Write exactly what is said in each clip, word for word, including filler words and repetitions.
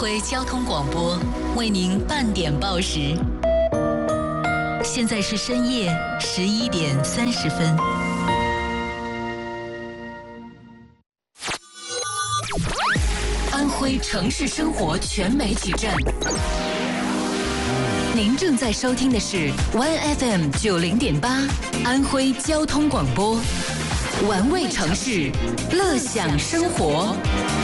回交通广播为您半点报时，现在是深夜十一点三十分。安徽城市生活全媒体站，您正在收听的是 One F M 九零点八安徽交通广播，玩味城市，乐享生活。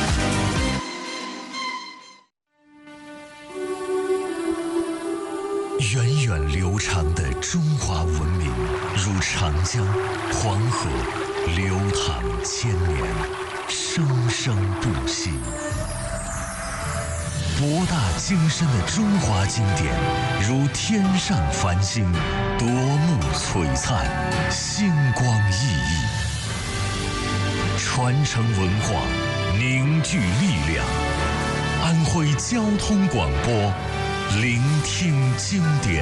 源远流长的中华文明，如长江、黄河，流淌千年，生生不息。博大精深的中华经典，如天上繁星，夺目璀璨，星光熠熠。传承文化，凝聚力量。安徽交通广播，聆听经典。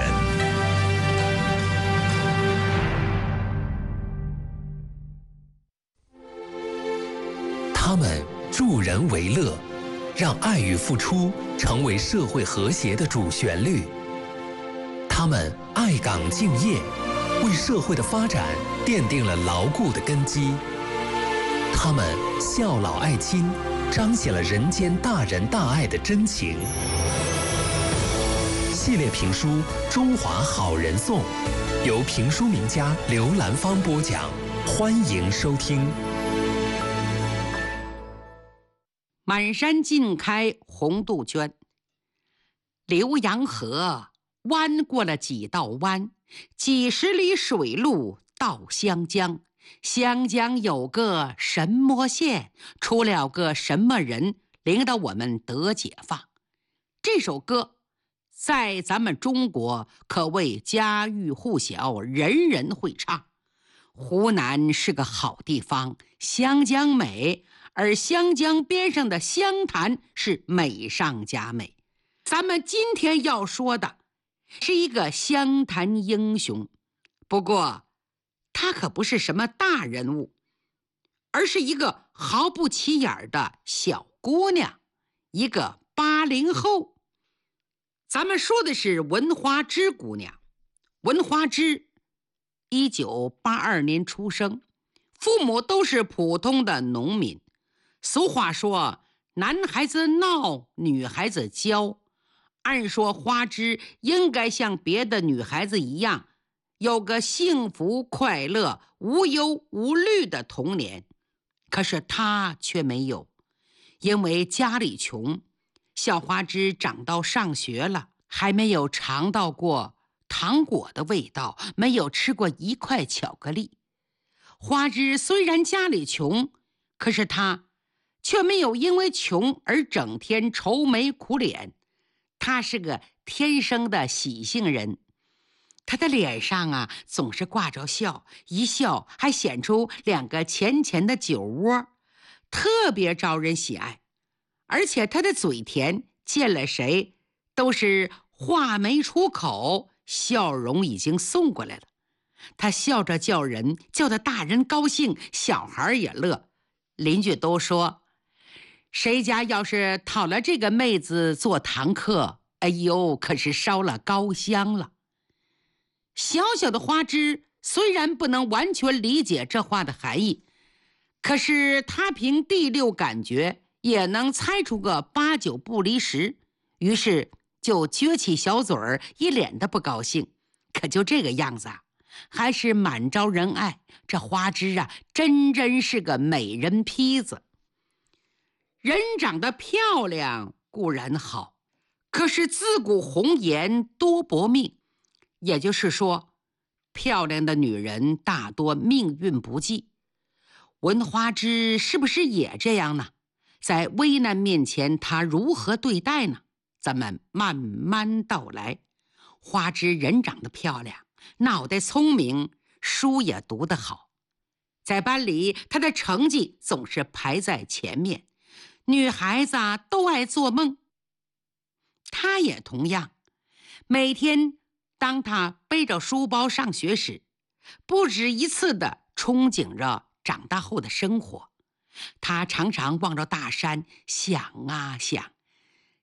他们助人为乐，让爱与付出成为社会和谐的主旋律。他们爱岗敬业，为社会的发展奠定了牢固的根基。他们孝老爱亲，彰显了人间大仁大爱的真情。系列评书《中华好人颂》，由评书名家刘兰芳播讲，欢迎收听。 满山尽开红杜鹃，浏阳河弯过了几道弯，几十里水路到湘江。湘江有个什么县，出了个什么人，领导我们得解放。这首歌在咱们中国可谓家喻户晓，人人会唱。湖南是个好地方，湘江美，而湘江边上的湘潭是美上加美。咱们今天要说的是一个湘潭英雄，不过他可不是什么大人物，而是一个毫不起眼的小姑娘，一个八零后。咱们说的是文华枝姑娘。文华枝一九八二年出生，父母都是普通的农民。俗话说，男孩子闹，女孩子娇。按说花枝应该像别的女孩子一样，有个幸福快乐、无忧无虑的童年。可是她却没有，因为家里穷，小花枝长到上学了，还没有尝到过糖果的味道，没有吃过一块巧克力。花枝虽然家里穷，可是她却没有因为穷而整天愁眉苦脸。她是个天生的喜性人，她的脸上啊总是挂着笑，一笑还显出两个浅浅的酒窝，特别招人喜爱。而且她的嘴甜，见了谁都是话没出口，笑容已经送过来了。她笑着叫人，叫得大人高兴，小孩也乐。邻居都说，谁家要是讨了这个妹子做堂客，哎呦，可是烧了高香了。小小的花枝虽然不能完全理解这话的含义，可是他凭第六感觉也能猜出个八九不离十，于是就撅起小嘴儿，一脸的不高兴。可就这个样子啊，还是满招人爱。这花枝啊，真真是个美人坯子。人长得漂亮固然好，可是自古红颜多薄命，也就是说，漂亮的女人大多命运不济。文花枝是不是也这样呢？在危难面前，她如何对待呢？咱们慢慢道来。花枝人长得漂亮，脑袋聪明，书也读得好，在班里她的成绩总是排在前面。女孩子啊都爱做梦，她也同样。每天当她背着书包上学时，不止一次地憧憬着长大后的生活。她常常望着大山，想啊想，大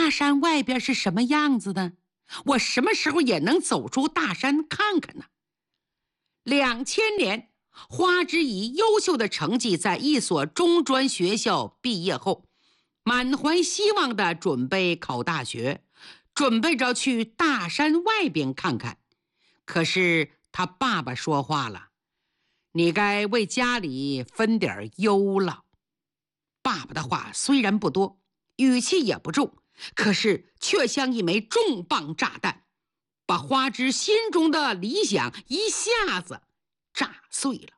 大山外边是什么样子的？我什么时候也能走出大山看看呢？两千年，花枝以优秀的成绩在一所中专学校毕业后，满怀希望地准备考大学，准备着去大山外边看看。可是他爸爸说话了：“你该为家里分点忧了。”爸爸的话虽然不多，语气也不重，可是却像一枚重磅炸弹，把花枝心中的理想一下子炸碎了。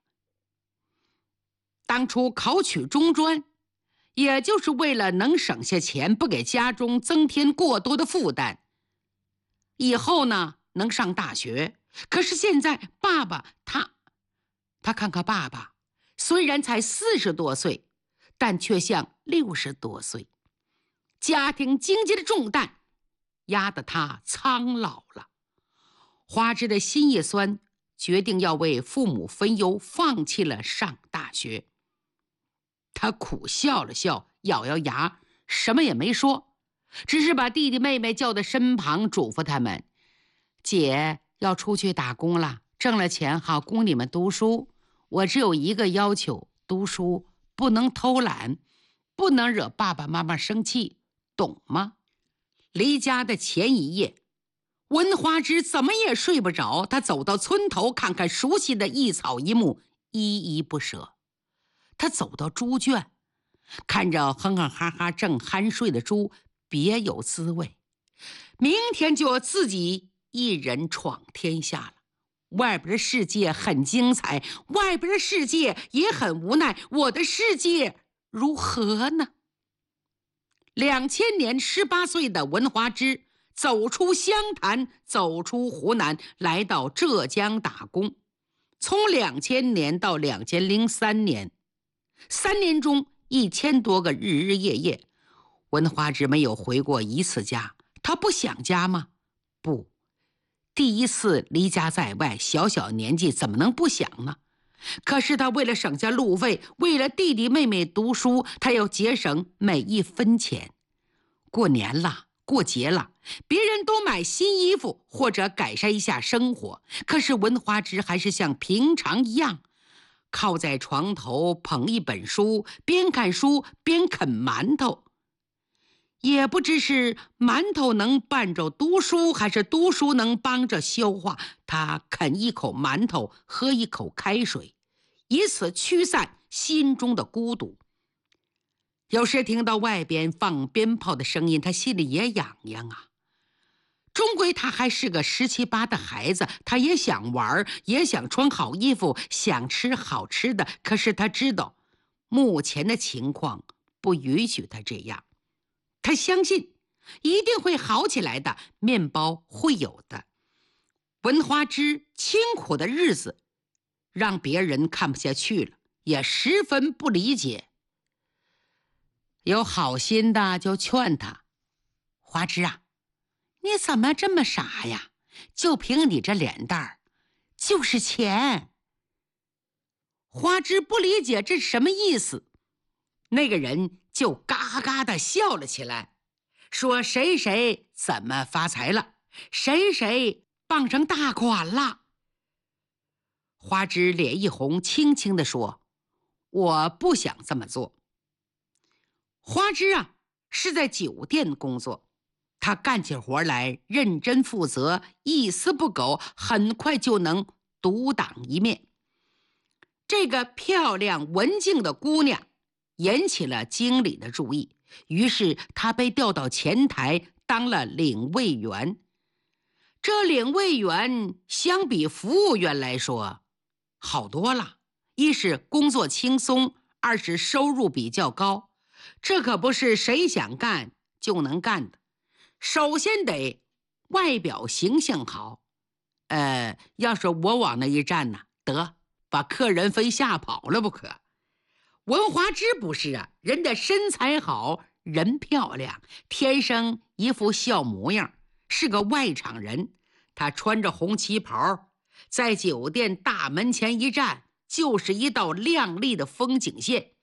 当初考取中专，也就是为了能省下钱，不给家中增添过多的负担，以后呢能上大学。可是现在爸爸他他看看爸爸，虽然才四十多岁，但却像六十多岁，家庭经济的重担压得他苍老了。花枝的心一酸，决定要为父母分忧，放弃了上大学。他苦笑了笑，咬咬牙，什么也没说，只是把弟弟妹妹叫到身旁，嘱咐他们：姐要出去打工了，挣了钱好供你们读书。我只有一个要求，读书不能偷懒，不能惹爸爸妈妈生气，懂吗？离家的前一夜，温花枝怎么也睡不着，他走到村头，看看熟悉的一草一木，依依不舍。他走到猪圈，看着哼哼哈哈正酣睡的猪，别有滋味。明天就要自己一人闯天下了。外边的世界很精彩，外边的世界也很无奈，我的世界如何呢？两千年，十八岁的文华枝走出湘潭，走出湖南，来到浙江打工。从两千年到两千零三年，三年中一千多个日日夜夜，文华枝没有回过一次家。他不想家吗？不，第一次离家在外，小小年纪怎么能不想呢？可是他为了省下路费，为了弟弟妹妹读书，他要节省每一分钱。过年了，过节了，别人都买新衣服或者改善一下生活，可是文华枝还是像平常一样，靠在床头捧一本书，边看书边啃馒头。也不知是馒头能伴着读书，还是读书能帮着消化，他啃一口馒头，喝一口开水，以此驱散心中的孤独。有时听到外边放鞭炮的声音，他心里也痒痒啊。终归他还是个十七八的孩子，他也想玩，也想穿好衣服，想吃好吃的。可是他知道目前的情况不允许他这样，他相信一定会好起来的，面包会有的。文华枝清苦的日子让别人看不下去了，也十分不理解。有好心的就劝他：花枝啊，你怎么这么傻呀？就凭你这脸蛋儿，就是钱。花枝不理解这是什么意思，那个人就嘎嘎的笑了起来，说谁谁怎么发财了，谁谁傍上大款了。花枝脸一红，轻轻地说：我不想这么做。花枝啊，是在酒店工作，他干起活来认真负责，一丝不苟，很快就能独当一面。这个漂亮文静的姑娘引起了经理的注意，于是她被调到前台当了领位员。这领位员相比服务员来说好多了，一是工作轻松，二是收入比较高。这可不是谁想干就能干的，首先得外表形象好。呃，要是我往那一站呢，得把客人非吓跑了不可。文华枝不是啊，人家身材好，人漂亮，天生一副笑模样，是个外场人。他穿着红旗袍，在酒店大门前一站，就是一道亮丽的风景线。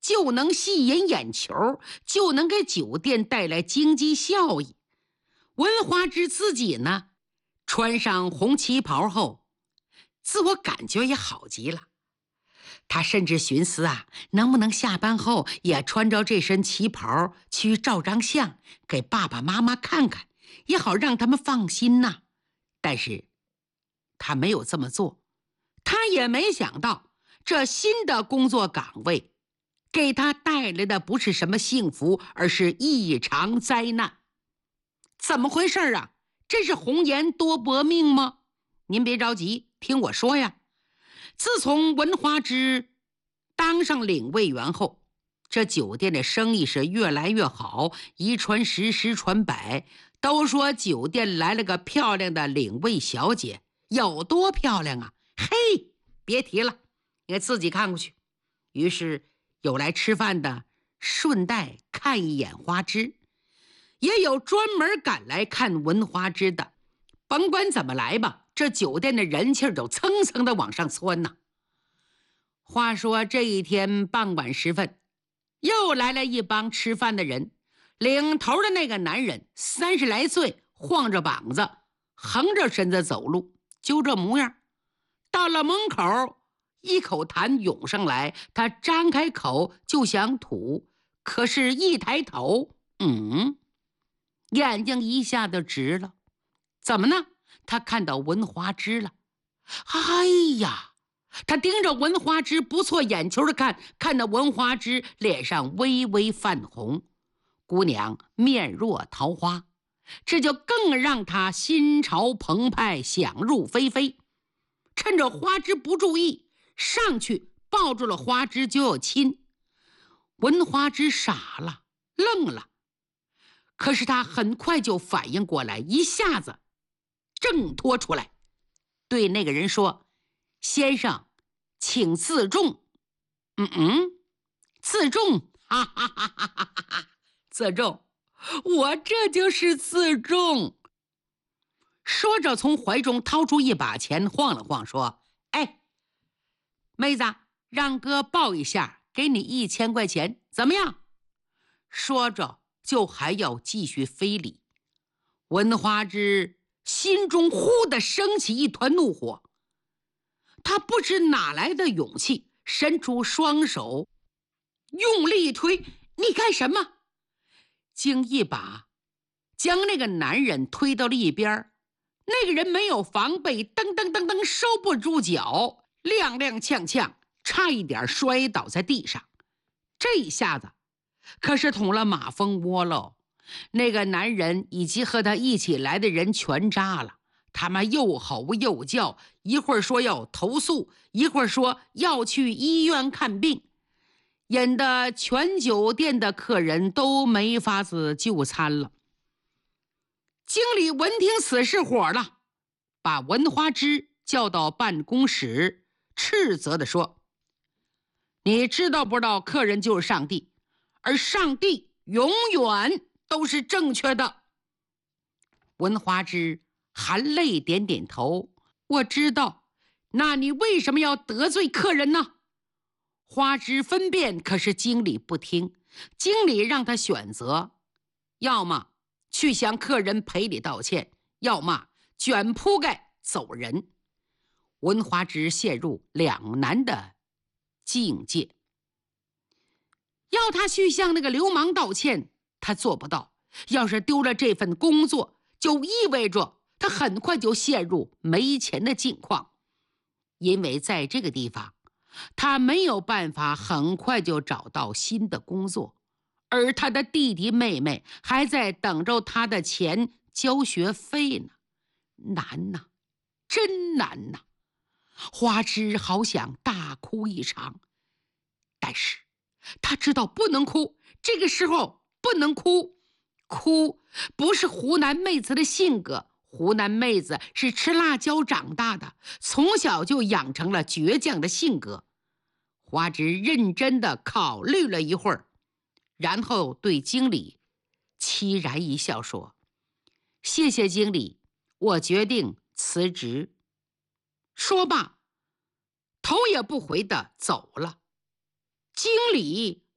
就能吸引眼球，就能给酒店带来经济效益。文华枝自己呢，穿上红旗袍后，自我感觉也好极了。他甚至寻思啊，能不能下班后也穿着这身旗袍去照张相，给爸爸妈妈看看，也好让他们放心呐。但是他没有这么做，他也没想到这新的工作岗位给他带来的不是什么幸福，而是一场灾难。怎么回事啊？这是红颜多薄命吗？您别着急，听我说呀。自从文华枝当上领位员后，这酒店的生意是越来越好，一传十，十传百，都说酒店来了个漂亮的领位小姐。有多漂亮啊？嘿，别提了，你自己看过去。于是有来吃饭的顺带看一眼花枝，也有专门赶来看文华枝的。甭管怎么来吧，这酒店的人气就蹭蹭的往上窜呐。话说这一天傍晚时分，又来了一帮吃饭的人，领头的那个男人三十来岁，晃着膀子，横着身子走路，就这模样。到了门口，一口痰涌上来，他张开口就想吐，可是一抬头，嗯，眼睛一下子直了。怎么呢？他看到文华枝了。哎呀，他盯着文华枝不错眼球的看，看到文华枝脸上微微泛红，姑娘面若桃花，这就更让他心潮澎湃，想入非非。趁着花枝不注意，上去抱住了花枝就要亲。文华枝傻了，愣了，可是他很快就反应过来，一下子挣脱出来，对那个人说：先生，请自重。嗯嗯，自重，哈哈哈哈哈哈，自重，我这就是自重。说着从怀中掏出一把钱，晃了晃说：哎，妹子，让哥抱一下，给你一千块钱，怎么样？说着就还要继续非礼。文华枝心中忽地升起一团怒火，他不知哪来的勇气，伸出双手用力一推。你干什么？竟一把将那个男人推到了一边。那个人没有防备，噔噔噔噔收不住脚，踉踉跄跄，差一点摔倒在地上。这一下子可是捅了马蜂窝喽。那个男人以及和他一起来的人全扎了，他们又吼又叫，一会儿说要投诉，一会儿说要去医院看病，引得全酒店的客人都没法子就餐了。经理闻听此事火了，把文华枝叫到办公室，斥责地说：你知道不知道，客人就是上帝，而上帝永远都是正确的。文华枝含泪点点头，我知道。那你为什么要得罪客人呢？花枝分辨，可是经理不听。经理让他选择，要么去向客人赔礼道歉，要么卷铺盖走人。文华枝陷入两难的境界。要他去向那个流氓道歉，他做不到。要是丢了这份工作，就意味着他很快就陷入没钱的境况。因为在这个地方，他没有办法很快就找到新的工作，而他的弟弟妹妹还在等着他的钱交学费呢。难呐，真难呐！花枝好想大哭一场，但是他知道不能哭，这个时候不能哭。哭不是湖南妹子的性格，湖南妹子是吃辣椒长大的，从小就养成了倔强的性格。花枝认真地考虑了一会儿，然后对经理凄然一笑说：谢谢经理，我决定辞职。说罢，头也不回地走了。经理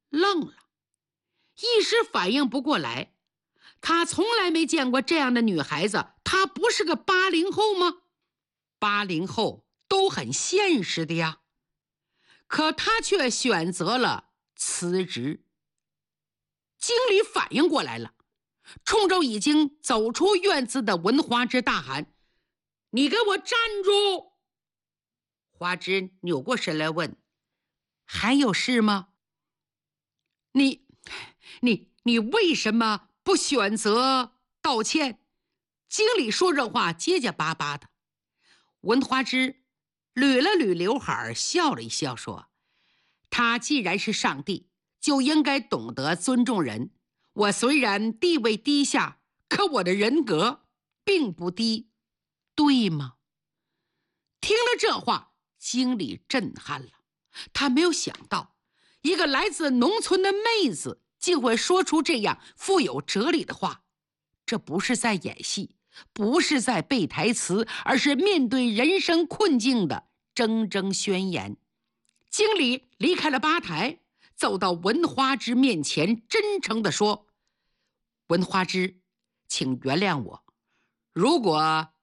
愣了，一时反应不过来。他从来没见过这样的女孩子，她不是个八零后吗？八零后都很现实的呀，可她却选择了辞职。经理反应过来了，冲着已经走出院子的文花枝大喊：“你给我站住！”花枝扭过身来问：“还有事吗？你、你、你为什么不选择道歉？”经理说这话结结巴巴的。文花枝捋了捋刘海，笑了一笑，说：“他既然是上帝，就应该懂得尊重人。我虽然地位低下，可我的人格并不低，对吗？”听了这话，经理震撼了。他没有想到，一个来自农村的妹子竟会说出这样富有哲理的话。这不是在演戏，不是在背台词，而是面对人生困境的铮铮宣言。经理离开了吧台，走到文花枝面前，真诚地说：“文花枝，请原谅我，如果